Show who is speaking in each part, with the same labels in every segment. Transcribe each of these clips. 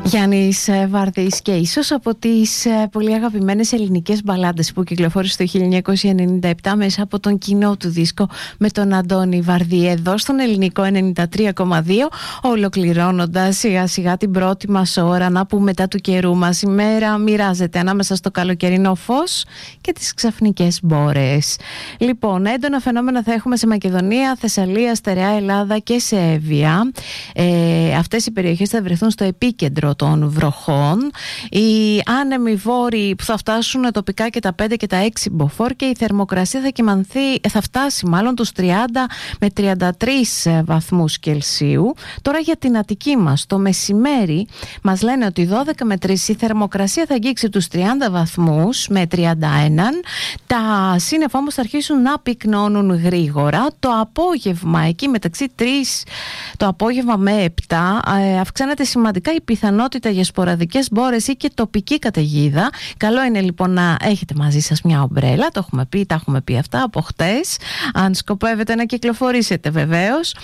Speaker 1: Γιάννης Βαρδής και ίσως από τις πολύ αγαπημένες ελληνικές μπαλάντες που κυκλοφόρησε το 1997 μέσα από τον κοινό του δίσκο με τον Αντώνη Βαρδί εδώ στον ελληνικό 93,2, ολοκληρώνοντας σιγά σιγά την πρώτη μας ώρα. Να που μετά του καιρού μας η μέρα μοιράζεται ανάμεσα στο καλοκαιρινό φως και τις ξαφνικές μπόρες. Λοιπόν, έντονα φαινόμενα θα έχουμε σε Μακεδονία, Θεσσαλία, Στερεά Ελλάδα και σε Εύβοια. Αυτές οι περιοχές θα βρεθούν στο επίκεντρο των βροχών. Οι άνεμοι βόρειοι που θα φτάσουν τοπικά και τα 5 και τα 6 μποφόρ και η θερμοκρασία θα φτάσει μάλλον τους 30 με 33 βαθμούς Κελσίου. Τώρα για την Αττική μας, το μεσημέρι μας λένε ότι 12 με 3 η θερμοκρασία θα αγγίξει τους 30 βαθμούς με 31. Τα σύννεφα όμως θα αρχίσουν να πυκνώνουν γρήγορα. Το απόγευμα, εκεί μεταξύ 3 το απόγευμα με 7, αυξάνεται σημαντικά η πιθανότητα για σποραδικές μπόρες ή και τοπική καταιγίδα. Καλό είναι λοιπόν να έχετε μαζί σας μια ομπρέλα, το έχουμε πει, τα έχουμε πει αυτά από χτες, αν σκοπεύετε να κυκλοφορήσετε βεβαίως.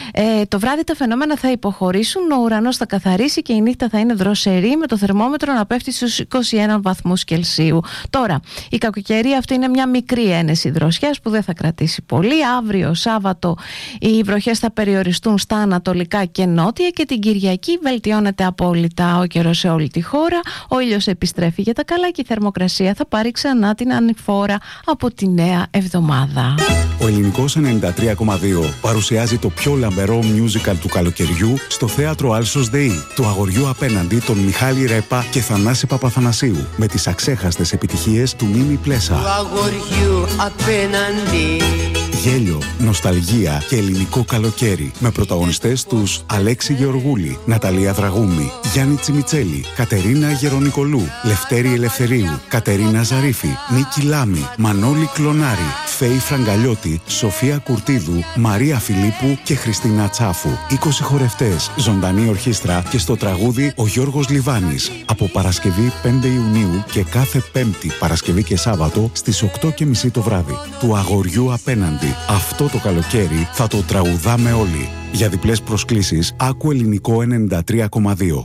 Speaker 1: Το βράδυ τα φαινόμενα θα υποχωρήσουν, ο ουρανός θα καθαρίσει και η νύχτα θα είναι δροσερή με το θερμόμετρο να πέφτει στους 21 βαθμούς Κελσίου. Τώρα, η κακοκαιρία αυτή είναι μια μικρή ένεση δροσιάς που δεν θα κρατήσει πολύ. Αύριο Σάββατο οι βροχές θα περιοριστούν στα ανατολικά και νότια και την Κυριακή βελτιώνεται απόλυτα ο καιρός σε όλη τη χώρα. Ο ήλιος επιστρέφει για τα καλά και η θερμοκρασία θα πάρει ξανά την ανηφόρα από τη νέα εβδομάδα.
Speaker 2: Ο ελληνικός 93,2 παρουσιάζει το πιο λαμπερό musical του καλοκαιριού στο θέατρο Άλσος ΔΕΗ, του αγοριού απέναντι των Μιχάλη Ρέπα και Θανάση Παπαθανασίου, με τις αξέχαστες επιτυχίες του Μίμη Πλέσα.
Speaker 3: Του αγοριού απέναντι.
Speaker 2: Γέλιο, νοσταλγία και ελληνικό καλοκαίρι, με πρωταγωνιστές τους Αλέξη Γεωργούλη, Ναταλία Δραγούμη, Γιάννη Τσιμιτσέλη, Κατερίνα Γερονικολού, Λευτέρη Ελευθερίου, Κατερίνα Ζαρίφη, Νίκη Λάμη, Μανώλη Κλονάρη, Φέη Φραγκαλιώτη, Σοφία Κουρτίδου, Μαρία Φιλίππου και Χριστίνα Τσάφου. 20 χορευτές, ζωντανή ορχήστρα και στο τραγούδι ο Γιώργος Λιβάνης. Από Παρασκευή 5 Ιουνίου και κάθε Πέμπτη, Παρασκευή και Σάββατο στις 8:30 το βράδυ. Του αγοριού απέναντι. Αυτό το καλοκαίρι θα το τραγουδάμε όλοι. Για διπλές προσκλήσεις, άκου ελληνικό 93,2.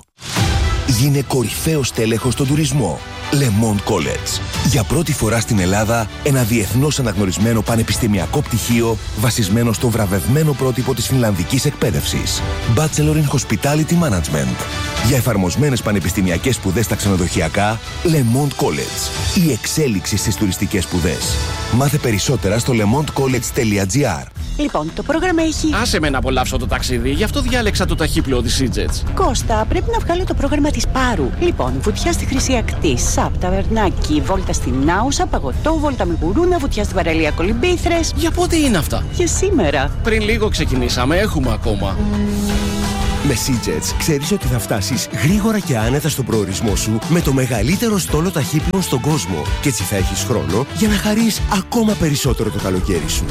Speaker 4: Γίνε κορυφαίος τέλεχος στον τουρισμό. Le Monde College. Για πρώτη φορά στην Ελλάδα, ένα διεθνώς αναγνωρισμένο πανεπιστημιακό πτυχίο βασισμένο στο βραβευμένο πρότυπο της φινλανδικής εκπαίδευσης. Bachelor in Hospitality Management. Για εφαρμοσμένες πανεπιστημιακές σπουδές στα ξενοδοχειακά, Le Monde College. Η εξέλιξη στις τουριστικές σπουδές. Μάθε περισσότερα στο lemondecollege.gr.
Speaker 5: Λοιπόν, το πρόγραμμα έχει...
Speaker 6: Άσε με να απολαύσω το ταξίδι, γι' αυτό διάλεξα το ταχύπλοο της Seajets.
Speaker 5: Κώστα, πρέπει να βγάλω το πρόγραμμα της Πάρου. Λοιπόν, βουτιά στη Χρυσή Ακτή, ΣΑΠ, ταβερνάκι, βόλτα στην Άουσα, παγωτό, βόλτα με γουρούνα, βουτιά στην παραλία Κολυμπήθρες.
Speaker 6: Για πότε είναι αυτά?
Speaker 5: Για σήμερα.
Speaker 6: Πριν λίγο ξεκινήσαμε, έχουμε ακόμα.
Speaker 4: Με Seajets ξέρεις ότι θα φτάσεις γρήγορα και άνετα στον προορισμό σου με το μεγαλύτερο στόλο ταχύπλων στον κόσμο. Και έτσι θα έχεις χρόνο για να χαρείς ακόμα περισσότερο το καλοκαίρι σου.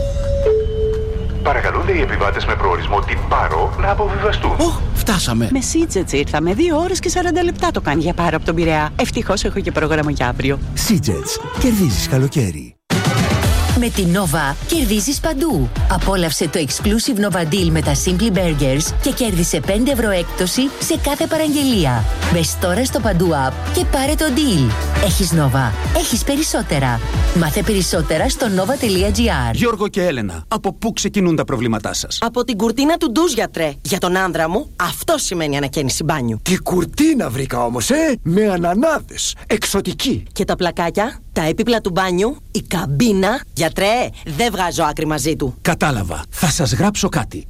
Speaker 7: Παρακαλούνται οι επιβάτες με προορισμό την Πάρο να αποβιβαστούν.
Speaker 6: Φτάσαμε.
Speaker 5: Με Seajets ήρθαμε. 2 ώρες και 40 λεπτά το κάνει για Πάρο από τον Πειραιά. Ευτυχώς έχω και πρόγραμμα για αύριο.
Speaker 4: Seajets. Κερδίζεις καλοκαίρι.
Speaker 8: Με την Nova κερδίζεις παντού. Απόλαυσε το exclusive Nova Deal με τα Simply Burgers και κέρδισε 5 ευρώ έκπτωση σε κάθε παραγγελία. Μπες τώρα στο Παντού App και πάρε το deal. Έχεις Nova. Έχεις περισσότερα. Μάθε περισσότερα στο nova.gr.
Speaker 9: Γιώργο και Έλενα, από πού ξεκινούν τα προβλήματά σας?
Speaker 10: Από την κουρτίνα του ντουζ, γιατρέ. Για τον άνδρα μου, αυτό σημαίνει ανακαίνιση μπάνιου.
Speaker 11: Τι κουρτίνα βρήκα όμως, με ανανάδες. Εξωτική.
Speaker 10: Και τα πλακάκια, τα έπιπλα του μπάνιου, η καμπίνα. Γιατρέ, δεν βγάζω άκρη μαζί του.
Speaker 9: Κατάλαβα. Θα σας γράψω κάτι.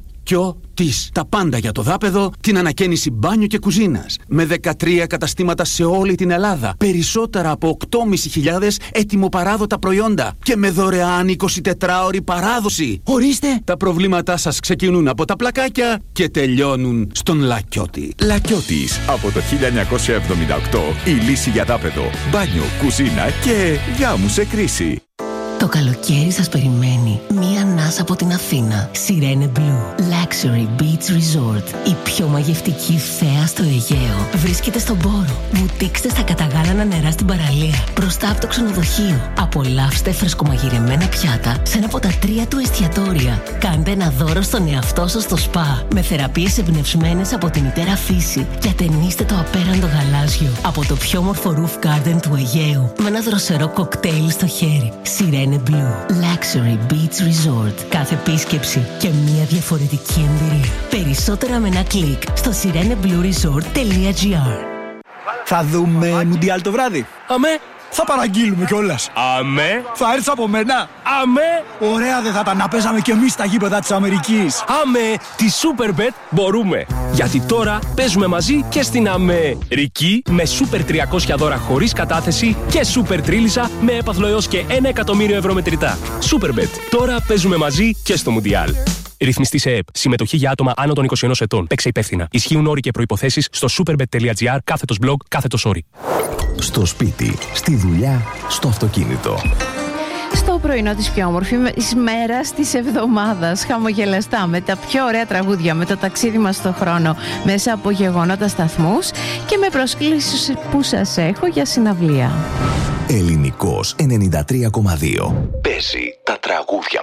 Speaker 9: Της. Τα πάντα για το δάπεδο, την ανακαίνιση μπάνιου και κουζίνας. Με 13 καταστήματα σε όλη την Ελλάδα. Περισσότερα από 8.500 έτοιμοπαράδοτα προϊόντα. Και με δωρεάν 24ωρη παράδοση. Ορίστε! Τα προβλήματά σας ξεκινούν από τα πλακάκια και τελειώνουν στον Λακιώτη.
Speaker 12: Λακιώτης. Από το 1978 η λύση για δάπεδο, μπάνιο, κουζίνα και γάμου σε κρίση. Το καλοκαίρι σας περιμένει μία ανάσα από την Αθήνα. Sirene Blue Luxury Beach Resort. Η πιο μαγευτική θέα στο Αιγαίο. Βρίσκεται στον Πόρο. Βουτήξτε στα καταγάλανα νερά στην παραλία. Μπροστά από το ξενοδοχείο. Απολαύστε φρεσκομαγειρεμένα πιάτα σε ένα από τα 3 του εστιατόρια. Κάντε ένα δώρο στον εαυτό σας στο σπα. Με θεραπείες εμπνευσμένες από τη μητέρα φύση. Και ατενίστε το απέραντο γαλάζιο από το πιο όμορφο roof garden του Αιγαίου. Με ένα δροσερό κοκτέιλ στο χέρι. Sirene Blue Luxury Beach Resort. Κάθε επίσκεψη και μια διαφορετική εμπειρία. Περισσότερα με ένα κλικ στο sireneblueresort.gr.
Speaker 11: Θα δούμε Μουντιάλ το βράδυ.
Speaker 13: Αμέ.
Speaker 11: Θα παραγγείλουμε κιόλας.
Speaker 13: Αμέ.
Speaker 11: Θα έρθεις από μένα.
Speaker 13: Αμέ.
Speaker 11: Ωραία δεν θα ήταν να παίζαμε κι εμείς στα γήπεδα της Αμερικής.
Speaker 13: Αμέ. Τη Superbet μπορούμε. Γιατί τώρα παίζουμε μαζί και στην Αμερική με Super 300 δώρα χωρίς κατάθεση και Super Τρίλισσα με έπαθλο έως και 1 εκατομμύριο ευρώ μετρητά. Superbet. Τώρα παίζουμε μαζί και στο Μουντιάλ. Ρυθμιστή σε ΕΕΠ. Συμμετοχή για άτομα άνω των 21 ετών. Παίξε υπεύθυνα. Ισχύουν όροι και προϋποθέσεις στο superbet.gr/blog/.
Speaker 4: Στο σπίτι, στη δουλειά, στο αυτοκίνητο.
Speaker 1: Στο πρωινό της πιο όμορφης μέρας της εβδομάδας, χαμογελαστά με τα πιο ωραία τραγούδια, με το ταξίδι μας στο χρόνο μέσα από γεγονότα, σταθμούς και με προσκλήσεις που σας έχω για συναυλία.
Speaker 4: Ελληνικός 93,2. Παίζει τα τραγούδια